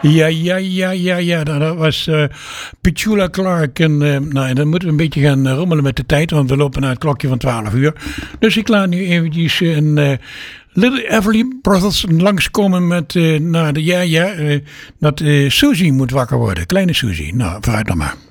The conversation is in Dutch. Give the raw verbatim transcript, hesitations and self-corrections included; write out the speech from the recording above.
Ja, ja, ja, ja, ja. Nou, dat was uh, Petula Clark. En uh, nou, dan moeten we een beetje gaan rommelen met de tijd, want we lopen naar het klokje van twaalf uur. Dus ik laat nu eventjes een uh, Little Everly Brothers langskomen met uh, nou, de ja, ja, uh, dat uh, Susie moet wakker worden. Kleine Susie. Nou, vooruit nog maar.